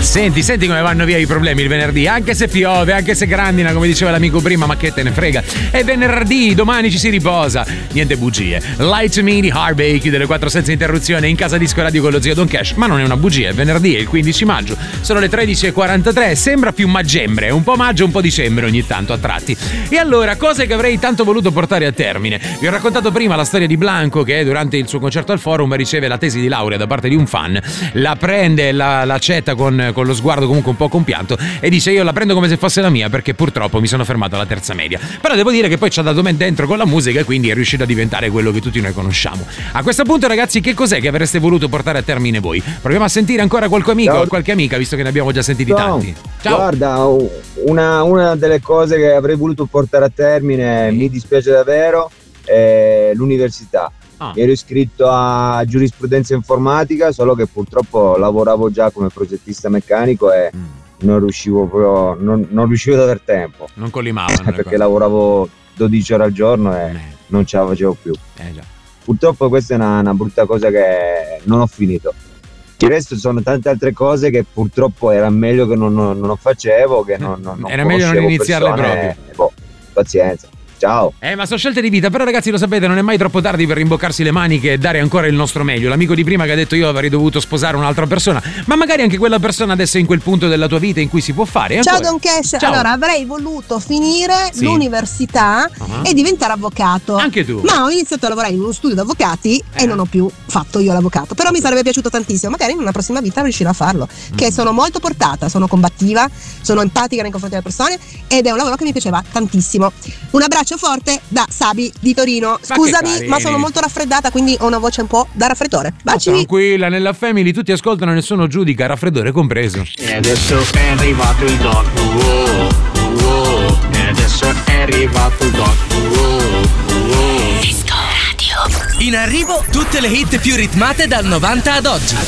Senti come vanno via i problemi il venerdì, anche se piove, anche se grandina, come diceva l'amico prima, ma che te ne frega. È venerdì, domani ci si riposa. Niente bugie. Light to Me di Heartbreak delle 4 senza interruzione in casa Disco Radio con lo zio Don Cash, ma non è una bugia, è venerdì, è il 15 maggio, sono le 13:43, sembra più maggembre, un po' maggio, un po' dicembre ogni tanto a tratti. E allora, cose che avrei tanto voluto portare a termine. Vi ho raccontato prima la storia di Blanco che durante il suo concerto al Forum riceve la tesi di laurea da parte di un fan, la prende, la accetta con lo sguardo comunque un po' compianto e dice: io la prendo come se fosse la mia perché purtroppo mi sono fermato alla terza media. Però devo dire che poi ci ha dato dentro con la musica e quindi è riuscito a diventare quello che tutti noi conosciamo. A questo punto, ragazzi, che cos'è che avreste voluto portare a termine voi? Proviamo a sentire ancora qualche amico o qualche amica, visto che ne abbiamo già sentiti tanti. Ciao. Guarda, una delle cose che avrei voluto portare a termine, mi dispiace davvero, è l'università. Mi ero iscritto a giurisprudenza informatica, solo che purtroppo lavoravo già come progettista meccanico e non riuscivo ad aver tempo. Non collimavano perché lavoravo 12 ore al giorno e non ce la facevo più. Già. Purtroppo questa è una brutta cosa che non ho finito. Il resto sono tante altre cose che purtroppo era meglio che non facevo, che non era meglio non iniziarle proprio. Pazienza. Ciao. Ma sono scelte di vita, però ragazzi lo sapete, non è mai troppo tardi per rimboccarsi le maniche e dare ancora il nostro meglio. L'amico di prima che ha detto io avrei dovuto sposare un'altra persona, ma magari anche quella persona adesso è in quel punto della tua vita in cui si può fare. Ciao Don Cash. Ciao. Allora, avrei voluto finire l'università e diventare avvocato. Anche tu. Ma ho iniziato a lavorare in uno studio di avvocati e non ho più fatto io l'avvocato. Però mi sarebbe piaciuto tantissimo, magari in una prossima vita riuscirò a farlo. Che sono molto portata, sono combattiva, sono empatica nei confronti delle persone ed è un lavoro che mi piaceva tantissimo. Un abbraccio forte da Sabi di Torino. Scusami, ma sono molto raffreddata, quindi ho una voce un po' da raffreddore. Baci. Tranquilla, nella Family tutti ascoltano, nessuno giudica, raffreddore compreso. E adesso è arrivato il doc. E adesso è arrivato il doc. Disco Radio. In arrivo tutte le hit più ritmate dal 90 ad oggi.